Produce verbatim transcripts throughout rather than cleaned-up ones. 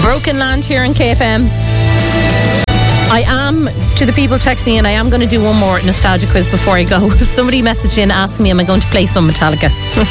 Broken Land here in K F M. I am, to the people texting in, I am going to do one more nostalgia quiz before I go. Somebody messaged in asking me, am I going to play some Metallica?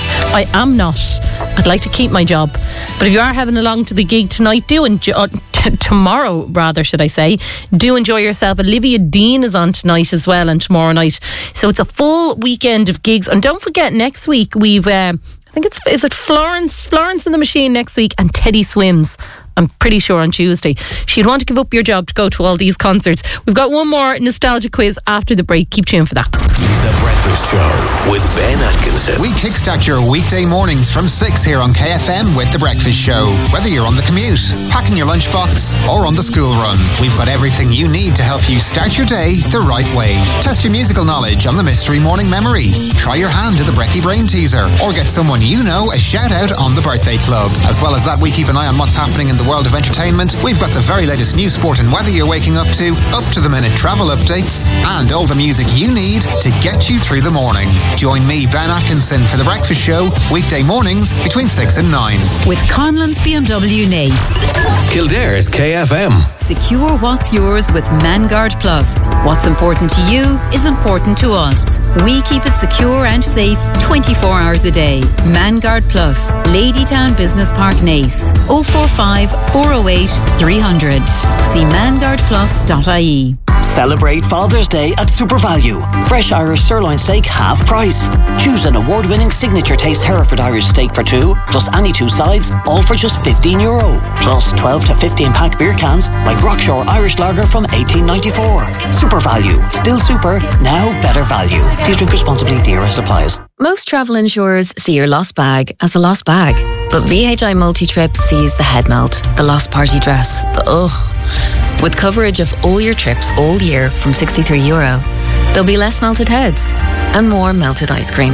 I am not. I'd like to keep my job. But if you are heading along to the gig tonight, do enjoy, uh, t- tomorrow rather, should I say, do enjoy yourself. Olivia Dean is on tonight as well, and tomorrow night. So it's a full weekend of gigs. And don't forget, next week we've, uh, I think it's, is it Florence, Florence and the Machine next week, and Teddy Swims. I'm pretty sure on Tuesday. She'd want to give up your job to go to all these concerts. We've got one more nostalgia quiz after the break. Keep tuned for that. The Breakfast Show with Ben Atkinson. We kickstart your weekday mornings from six here on K F M with The Breakfast Show. Whether you're on the commute, packing your lunchbox, or on the school run, we've got everything you need to help you start your day the right way. Test your musical knowledge on the Mystery Morning Memory. Try your hand at the Brecky Brain Teaser, or get someone you know a shout out on the Birthday Club. As well as that, we keep an eye on what's happening in the world of entertainment. We've got the very latest news, sport and weather you're waking up to, up to the minute travel updates, and all the music you need to get you through the morning. Join me, Ben Atkinson, for The Breakfast Show, weekday mornings between six and nine. With Conlon's B M W Nace. Kildare's K F M. Secure what's yours with Manguard Plus. What's important to you is important to us. We keep it secure and safe twenty-four hours a day. Manguard Plus, Ladytown Business Park, Nace. oh four five, four oh eight, three hundred. See manguard plus dot I E. Celebrate Father's Day at SuperValue. Fresh Irish sirloin steak half price. Choose an award-winning signature taste Hereford Irish steak for two, plus any two sides, all for just fifteen euro. Plus twelve to fifteen pack beer cans like Rockshore Irish Lager from eighteen ninety-four. SuperValue. Still super, now better value. Please drink responsibly. D R S applies. Most travel insurers see your lost bag as a lost bag. But V H I Multi-Trip sees the head melt, the lost party dress, the ugh. With coverage of all your trips all year from sixty-three euro, there'll be less melted heads and more melted ice cream.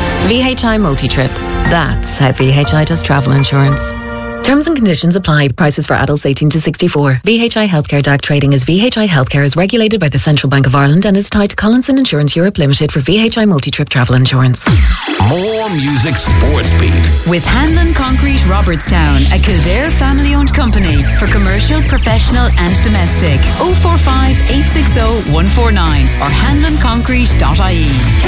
V H I Multi-Trip. That's how V H I does travel insurance. Terms and conditions apply. Prices for adults eighteen to sixty-four. V H I Healthcare D A C trading as V H I Healthcare is regulated by the Central Bank of Ireland and is tied to Collinson Insurance Europe Limited for V H I Multi-Trip travel insurance. More music, sports beat. With Hanlon Concrete Robertstown, a Kildare family-owned company for commercial, professional and domestic. oh four five, eight six oh, one four nine or hanlon concrete dot I E.